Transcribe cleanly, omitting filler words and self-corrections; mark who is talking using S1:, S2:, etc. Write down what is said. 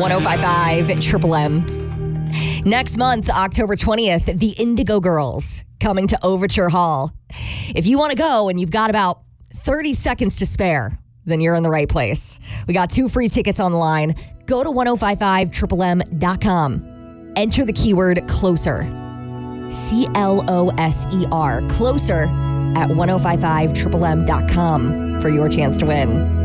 S1: 1055 Triple M. Next month, October 20th, the Indigo Girls coming to Overture Hall. If you want to go and you've got about 30 seconds to spare, then you're in the right place. We got 2 free tickets on the line. Go to 1055triplem.com. Enter the keyword CLOSER. CLOSER. Closer at 1055triplem.com for your chance to win.